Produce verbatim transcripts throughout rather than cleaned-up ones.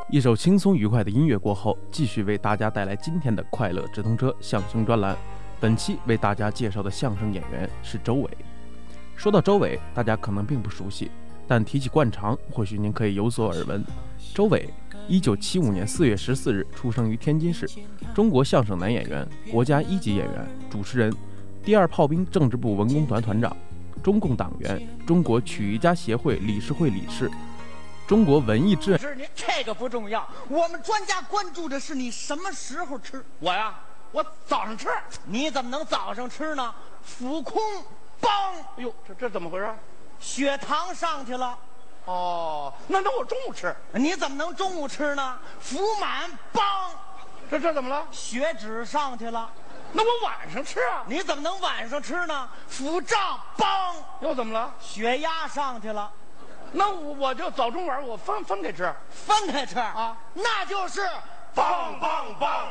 一首轻松愉快的音乐过后，继续为大家带来今天的快乐直通车相声专栏。本期为大家介绍的相声演员是周伟。说到周伟，大家可能并不熟悉，但提起灌肠，或许您可以有所耳闻。周伟，一九七五年四月十四日出生于天津市，中国相声男演员，国家一级演员、主持人，第二炮兵政治部文工团团长，中共党员，中国曲艺家协会理事会理事。中国文艺志是你这个不重要，我们专家关注的是你什么时候吃。 我呀，我早上吃。 你怎么能早上吃呢？腹空，梆！ 哎呦，这这怎么回事？ 血糖上去了。 哦，那那我中午吃。 你怎么能中午吃呢？腹满，梆！ 这这怎么了？ 血脂上去了。 那我晚上吃啊？ 你怎么能晚上吃呢？腹胀，梆！ 又怎么了？ 血压上去了。 那我我就早中晚我分分开吃， 分开吃啊， 那就是棒棒棒。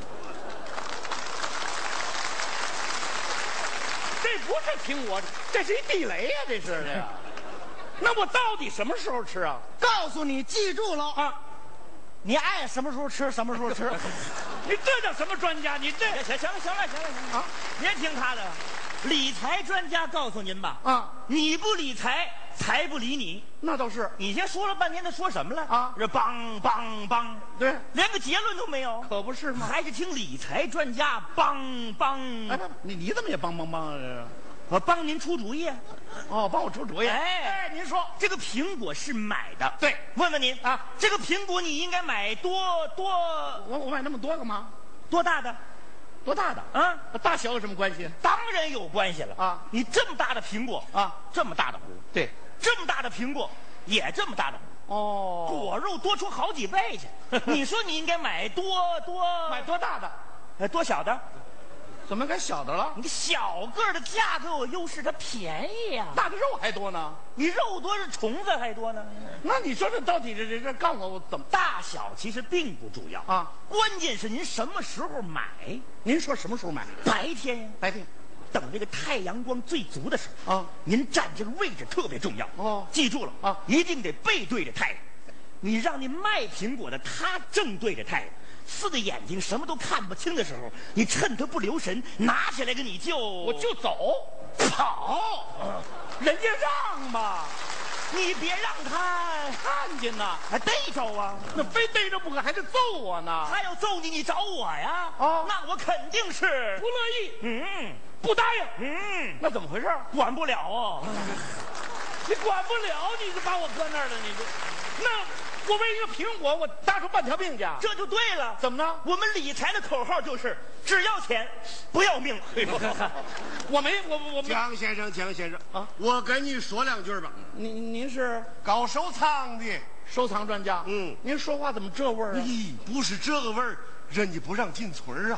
这不是听我，这是一地雷呀、啊，这是这个。那我到底什么时候吃啊？ 告诉你，记住了啊， 你爱什么时候吃什么时候吃。 你这叫什么专家？你这行行了行了行了行了啊！别听他的，理财专家告诉您吧啊， 你不理财。财不理你， 那倒是。 你先说了半天，他说什么了啊？ 这梆梆梆， 对， 连个结论都没有， 可不是吗？ 还是听理财专家梆梆。 哎，你你怎么也梆梆梆啊？这是， 我帮您出主意。 哦，帮我出主意。 哎哎，您说这个苹果是买的， 对？ 问问您啊， 这个苹果你应该买多多？ 我我买那么多干嘛？ 多大的？ 多大的啊？ 大小有什么关系？ 当然有关系了啊！ 你这么大的苹果啊， 这么大的核， 对。 这么大的苹果，也这么大的哦， 果肉多出好几倍去。你说你应该买多多买多大的？ 呃，多小的？ 怎么改小的了？ 你小个的价格有优势，它便宜呀、啊。 大的肉还多呢？ 你肉多是虫子还多呢？ 那你说这到底这这这告诉我我怎么？ 大小其实并不重要啊， 关键是您什么时候买。 您说什么时候买？ 白天呀， 白天。 等这个太阳光最足的时候啊， 您站这个位置特别重要哦。 记住了啊， 一定得背对着太阳。你让那卖苹果的他正对着太阳，四个眼睛什么都看不清的时候，你趁他不留神拿起来个你就我就走跑， 啊、人家让吧， 你别让他看见呐， 还逮着啊！ 那非逮着不可，还得揍我呢。 他要揍你，你找我呀？ 啊， 那我肯定是不乐意。 嗯。 不答应， 嗯， 那怎么回事？ 管不了哦， 你管不了，你就把我搁那儿了，你就，那我为一个苹果，我搭出半条命去， 这就对了。 怎么呢？ 我们理财的口号就是只要钱，不要命。 我没，我我江先生，江先生啊， 我跟你说两句吧。 您您是搞收藏的， 收藏专家。 嗯， 您说话怎么这味儿啊？ 咦，不是这个味儿，人家不让进村啊。